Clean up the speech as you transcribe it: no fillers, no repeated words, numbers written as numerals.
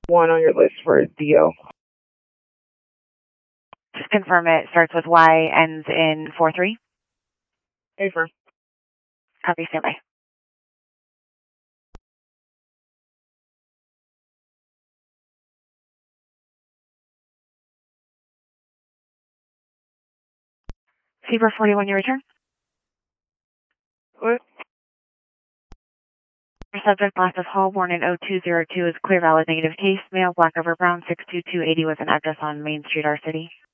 one on your list for DO. Just confirm it starts with Y, ends in 43. Affirm. Copy, stand by. Fever 41, your return. What? Your subject last of Hall, born in 0202, is clear valid negative case. Male, black over brown, 62280 with an address on Main Street, our city.